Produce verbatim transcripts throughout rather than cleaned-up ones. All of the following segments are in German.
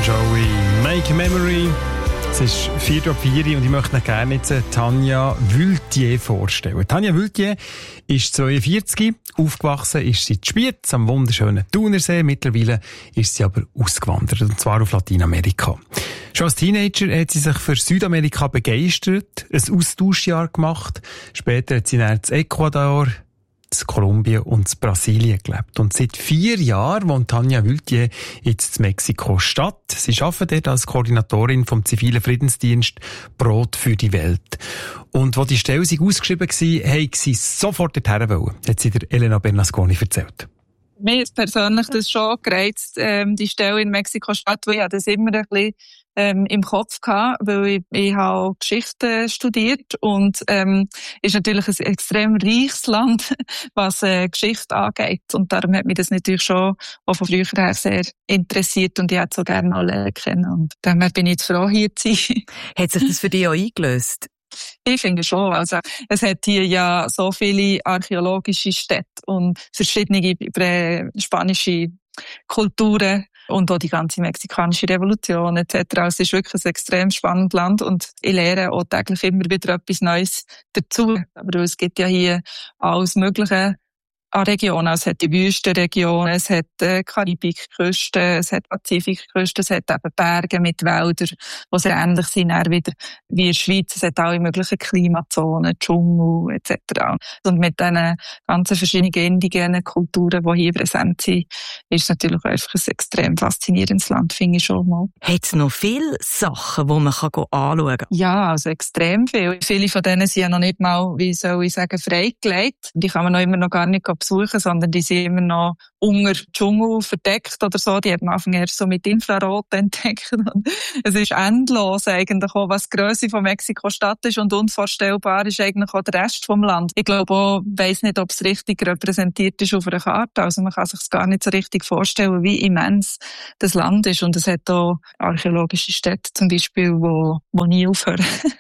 Joey, Make Memory. Es ist vier Uhr vier und ich möchte Ihnen gerne jetzt Tanja Wültier vorstellen. Tanja Wültier ist zweiundvierzig, aufgewachsen ist sie in Spiez am wunderschönen Thunersee. Mittlerweile ist sie aber ausgewandert, und zwar auf Lateinamerika. Schon als Teenager hat sie sich für Südamerika begeistert, ein Austauschjahr gemacht. Später hat sie dann in Ecuador, in Kolumbien und in Brasilien gelebt. Und seit vier Jahren wohnt Tanja Wültier jetzt in Mexiko-Stadt. Sie arbeitet dort als Koordinatorin vom zivilen Friedensdienst Brot für die Welt. Und als die Stelle ausgeschrieben war, haben sie sofort dorthin wollen, hat sie der Elena Bernasconi erzählt. Mir ist persönlich das schon gereizt, ähm, die Stelle in Mexiko-Stadt, weil ich das immer ein bisschen ähm, im Kopf hatte, weil ich, ich habe Geschichte studiert und ähm, ist natürlich ein extrem reiches Land, was äh, Geschichte angeht. Und darum hat mich das natürlich schon auch von früher her sehr interessiert und ich hätte so gerne alle kennen. Und daher bin ich jetzt froh, hier zu sein. Hat sich das für dich auch eingelöst? Ich finde schon. Also, es hat hier ja so viele archäologische Städte und verschiedene spanische Kulturen und auch die ganze mexikanische Revolution et cetera. Es ist wirklich ein extrem spannendes Land und ich lerne auch täglich immer wieder etwas Neues dazu. Aber es gibt ja hier alles Mögliche an Regionen. Es hat die Wüstenregion, es hat äh, Karibikküste, es hat Pazifikküste, es hat eben Berge mit Wäldern, die sehr ähnlich sind wieder wie in der Schweiz. Es hat alle möglichen Klimazonen, Dschungel et cetera. Und mit diesen ganzen verschiedenen indigenen Kulturen, die hier präsent sind, ist es natürlich einfach ein extrem faszinierendes Land, finde ich schon mal. Hat es noch viele Sachen, die man anschauen kann? Ja, also extrem viel. Viele von denen sind ja noch nicht mal, wie soll ich sagen, freigelegt. Die kann man noch immer noch gar nicht besuchen, sondern die sind immer noch unter Dschungel verdeckt oder so. Die hat man am Anfang erst so mit Infrarot entdeckt. Und es ist endlos eigentlich auch, was die Grösse von Mexiko-Stadt ist, und unvorstellbar ist eigentlich auch der Rest vom Land. Ich glaube auch, ich weiss nicht, ob es richtig repräsentiert ist auf einer Karte. Also man kann sich es gar nicht so richtig vorstellen, wie immens das Land ist. Und es hat auch archäologische Städte zum Beispiel, wo, wo nie aufhören.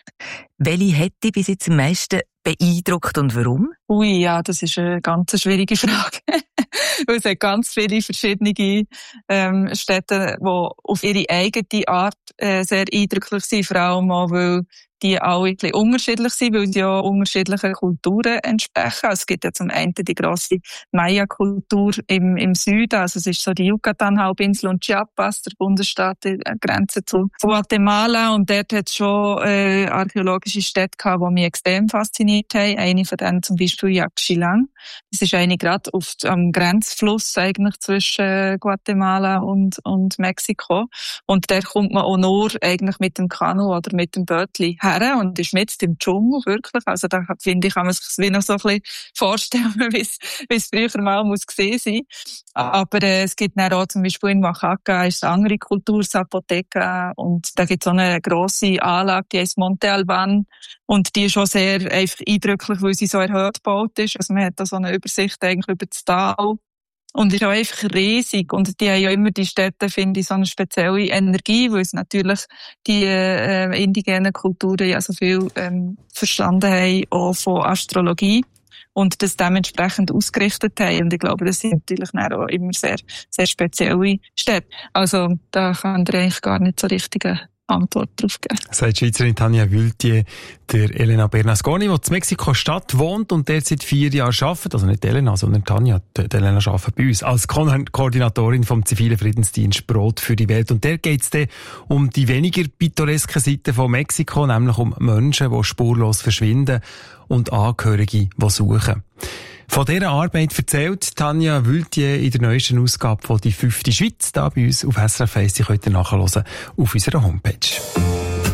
Welche hat dich bis jetzt am meisten beeindruckt und warum? Ui, ja, das ist eine ganz schwierige Frage. Weil es hat ganz viele verschiedene ähm, Städte, die auf ihre eigene Art äh, sehr eindrücklich sind, vor allem auch, weil die alle ein bisschen unterschiedlich sind, weil sie ja unterschiedlichen Kulturen entsprechen. Also es gibt ja zum einen die grosse Maya-Kultur im, im Süden, also es ist so die Yucatan-Halbinsel und Chiapas, der Bundesstaat, die Grenze zu Guatemala, und dort hat es schon äh, archäologische Städte gehabt, die mich extrem fasziniert haben. Eine von denen zum Beispiel Yaxchilan. Das ist eine gerade auf am Grenzfluss eigentlich zwischen Guatemala und, und Mexiko. Und der kommt man auch nur eigentlich mit dem Kanu oder mit dem Bötli her und ist mit im Dschungel, wirklich. Also da finde ich, kann man sich wie noch so ein bisschen vorstellen, wie es, wie es früher mal muss gesehen sein. Aber äh, es gibt dann auch zum Beispiel in Oaxaca ist eine andere Kultur, Zapoteca, und da gibt es so eine grosse Anlage, die heißt Monte Alban, und die ist schon sehr einfach eindrücklich, weil sie so erhöht gebaut ist. Also man hat da so eine Übersicht eigentlich über das Tal. Und ist auch einfach riesig. Und die haben ja immer, die Städte, finde ich, so eine spezielle Energie, weil es natürlich die äh, indigenen Kulturen ja so viel ähm, verstanden haben, auch von Astrologie. Und das dementsprechend ausgerichtet haben. Und ich glaube, das sind natürlich auch immer sehr, sehr spezielle Städte. Also da kann der eigentlich gar nicht so richtige Antwort drauf geben. Sagt die Schweizerin Tanja Wültier der Elena Bernasconi, die in Mexiko-Stadt wohnt und dort seit vier Jahren arbeitet. Also nicht Elena, sondern Tanja. Die Elena arbeitet bei uns als Ko- Koordinatorin vom zivilen Friedensdienst Brot für die Welt. Und dort geht es dann um die weniger pittoresken Seiten von Mexiko, nämlich um Menschen, die spurlos verschwinden und Angehörige, die suchen. Von dieser Arbeit erzählt Tanja Wültier in der neuesten Ausgabe von «Die fünfte Schweiz» da bei uns auf S R F eins. Sie könnt ihr nachhören auf unserer Homepage.